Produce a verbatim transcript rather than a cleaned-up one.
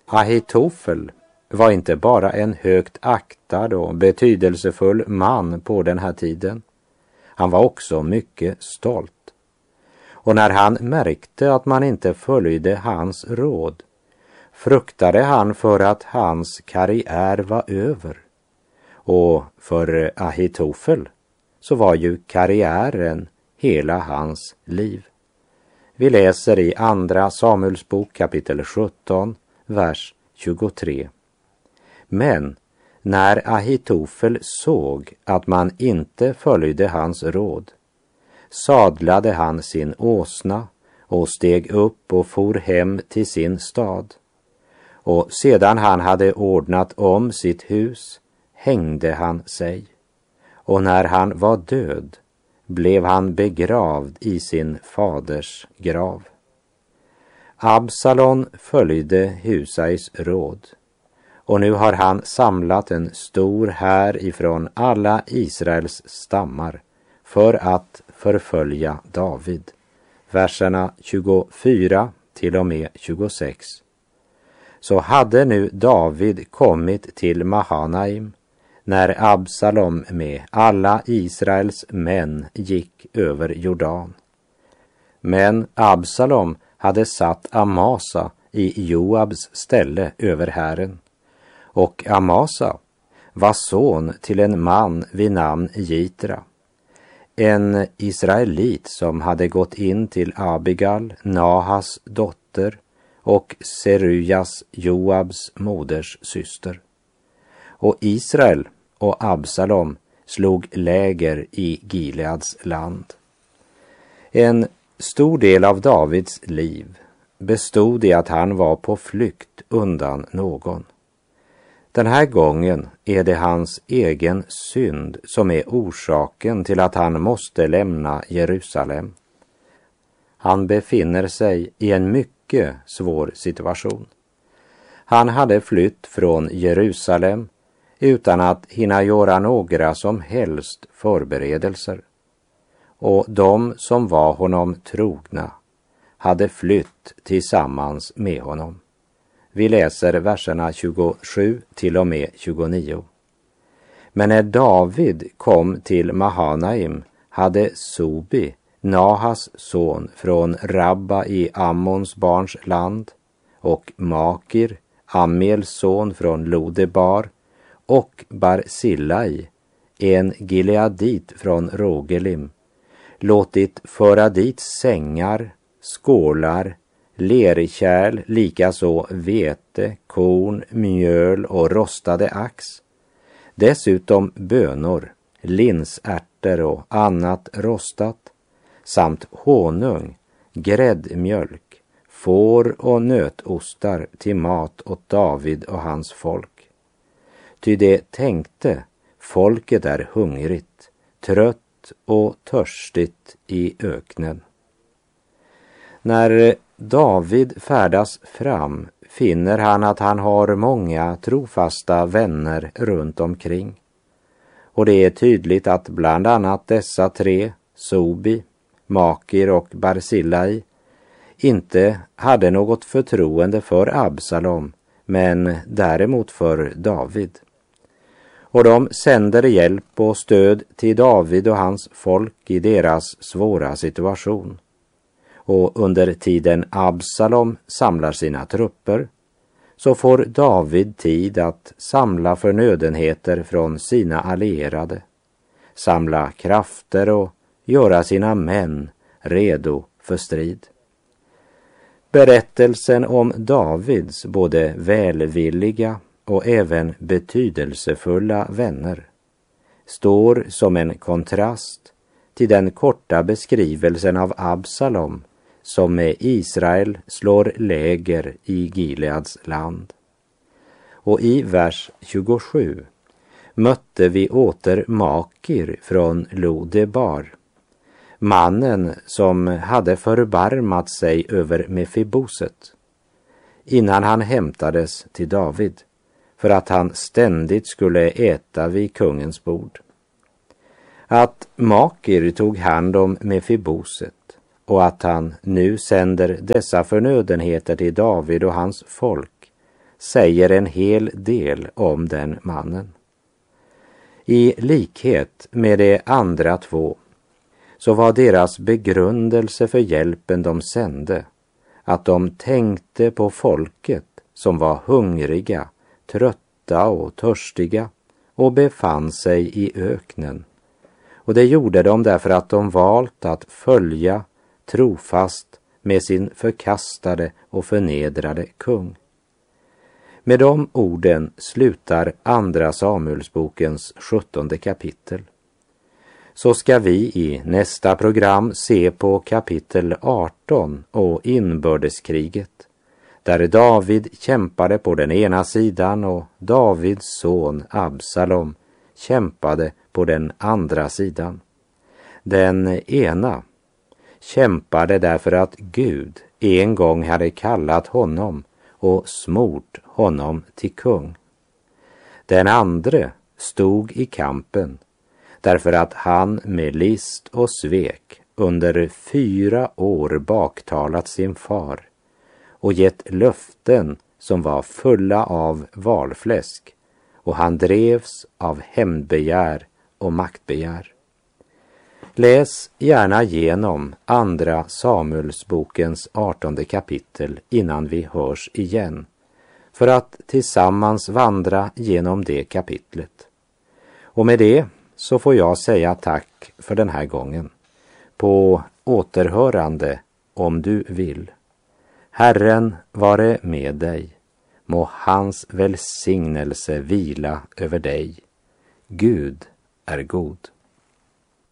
Ahitofel var inte bara en högt aktad och betydelsefull man på den här tiden. Han var också mycket stolt. Och när han märkte att man inte följde hans råd, fruktade han för att hans karriär var över. Och för Ahitofel så var ju karriären hela hans liv. Vi läser i andra Samuelsbok kapitel sjutton, vers tjugotre. Men när Ahitofel såg att man inte följde hans råd, sadlade han sin åsna och steg upp och for hem till sin stad. Och sedan han hade ordnat om sitt hus hängde han sig. Och när han var död blev han begravd i sin faders grav. Absalom följde Husais råd, och nu har han samlat en stor här ifrån alla Israels stammar för att förfölja David. Verserna tjugofyra till och med tjugosex. Så hade nu David kommit till Mahanaim när Absalom med alla Israels män gick över Jordan. Men Absalom hade satt Amasa i Joabs ställe över hären. Och Amasa var son till en man vid namn Jitra, en israelit som hade gått in till Abigal, Nahas dotter, och Serujas, Joabs moders syster. Och Israel och Absalom slog läger i Gileads land. En stor del av Davids liv bestod i att han var på flykt undan någon. Den här gången är det hans egen synd som är orsaken till att han måste lämna Jerusalem. Han befinner sig i en mycket svår situation. Han hade flytt från Jerusalem utan att hinna göra några som helst förberedelser. Och de som var honom trogna hade flytt tillsammans med honom. Vi läser verserna tjugosju till och med tjugonio. Men när David kom till Mahanaim hade Sobi, Nahas son från Rabba i Ammons barns land, och Makir, Amiels son från Lodebar, och Barsillai, en gileadit från Rogelim, låtit föra dit sängar, skålar, lerkärl, likaså vete, korn, mjöl och rostade ax. Dessutom bönor, linsärtor och annat rostat, samt honung, gräddmjölk, får och nötostar till mat åt David och hans folk. Ty det tänkte, folket är hungrigt, trött och törstigt i öknen. När David färdas fram finner han att han har många trofasta vänner runt omkring. Och det är tydligt att bland annat dessa tre, Sobi, Makir och Barsillai, inte hade något förtroende för Absalom, men däremot för David. Och de sänder hjälp och stöd till David och hans folk i deras svåra situation. Och under tiden Absalom samlar sina trupper så får David tid att samla förnödenheter från sina allierade, samla krafter och göra sina män redo för strid. Berättelsen om Davids både välvilliga och även betydelsefulla vänner står som en kontrast till den korta beskrivelsen av Absalom som med Israel slår läger i Gileads land. Och i vers tjugosju mötte vi åter Makir från Lodebar, mannen som hade förbarmat sig över Mefiboset innan han hämtades till David för att han ständigt skulle äta vid kungens bord. Att Makir tog hand om Mefiboset och att han nu sänder dessa förnödenheter till David och hans folk säger en hel del om den mannen. I likhet med de andra två så var deras begrundelse för hjälpen de sände att de tänkte på folket som var hungriga, trötta och törstiga och befann sig i öknen. Och det gjorde de därför att de valt att följa trofast med sin förkastade och förnedrade kung. Med de orden slutar andra Samuelsbokens sjuttonde kapitel. Så ska vi i nästa program se på kapitel arton och inbördeskriget, där David kämpade på den ena sidan och Davids son Absalom kämpade på den andra sidan. Den ena kämpade därför att Gud en gång hade kallat honom och smort honom till kung. Den andra stod i kampen därför att han med list och svek under fyra år baktalat sin far och gett löften som var fulla av valfläsk, och han drevs av hämndbegär och maktbegär. Läs gärna igenom andra Samuelsbokens artonde kapitel innan vi hörs igen, för att tillsammans vandra genom det kapitlet. Och med det så får jag säga tack för den här gången. På återhörande om du vill. Herren vare med dig. Må hans välsignelse vila över dig. Gud är god.